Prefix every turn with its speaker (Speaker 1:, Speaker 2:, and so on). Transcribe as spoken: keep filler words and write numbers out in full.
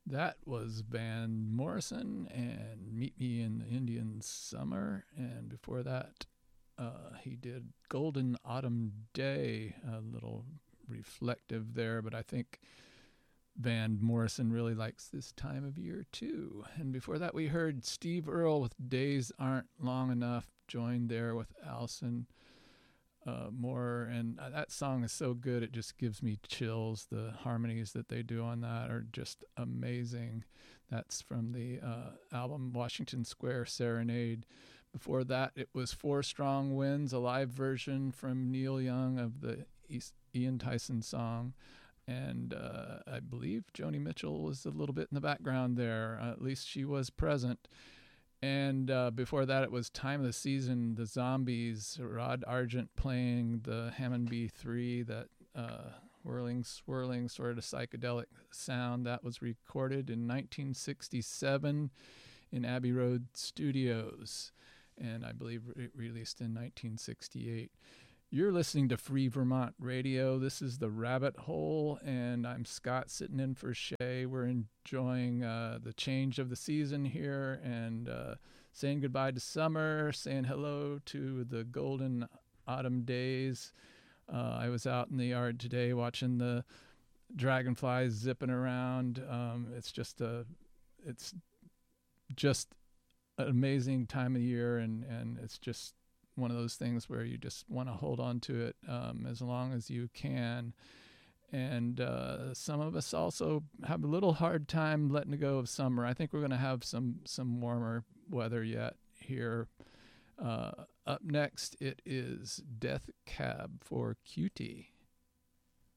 Speaker 1: That was Van Morrison and Meet Me in the Indian Summer. And before that, uh, he did Golden Autumn Day, a little reflective there, but I think Van Morrison really likes this time of year too. And before that, we heard Steve Earle with Days Aren't Long Enough, joined there with Alison uh, Moore. And that song is so good, it just gives me chills. The harmonies that they do on that are just amazing. That's from the uh, album Washington Square Serenade. Before that, it was Four Strong Winds, a live version from Neil Young of the East, Ian Tyson song. And uh, I believe Joni Mitchell was a little bit in the background there. Uh, at least she was present. And uh, before that, it was Time of the Season, The Zombies, Rod Argent playing the Hammond B three, that uh, whirling, swirling sort of psychedelic sound. That was recorded in nineteen sixty-seven in Abbey Road Studios, and I believe re- released in nineteen sixty-eight. You're listening to Free Vermont Radio. This is The Rabbit Hole, and I'm Scott sitting in for Shay. We're enjoying uh, the change of the season here and uh, saying goodbye to summer, saying hello to the golden autumn days. Uh, I was out in the yard today watching the dragonflies zipping around. Um, it's just a, it's just an amazing time of year, and, and it's just one of those things where you just want to hold on to it um, as long as you can. And uh, some of us also have a little hard time letting go of summer. I think we're going to have some some warmer weather yet here. Uh, up next, it is Death Cab for Cutie.